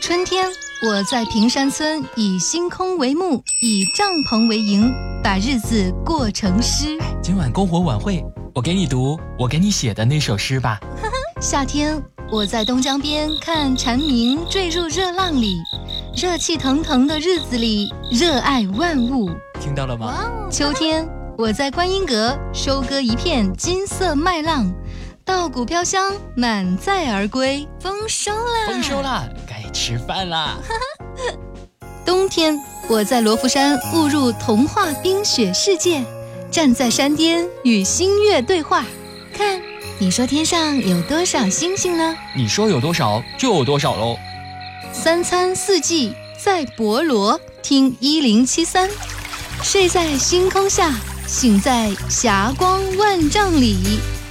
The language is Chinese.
春天，我在平山村以星空为幕，以帐篷为营，把日子过成诗。 今晚篝火晚会，我给你读我给你写的那首诗吧。 夏天，我在东江边看蝉鸣坠入热浪里，热气腾腾的日子里，热爱万物。 听到了吗？ 秋天，我在观音阁收割一片金色麦浪，稻谷飘香，满载而归。丰收啦！ 丰收啦！该吃饭啦！ 冬天，我在罗浮山误入童话冰雪世界，站在山巅与星月对话。看，你说天上有多少星星呢？ 你说有多少就有多少喽。 三餐四季在博罗，听1073，睡在星空下，醒在霞光万丈里。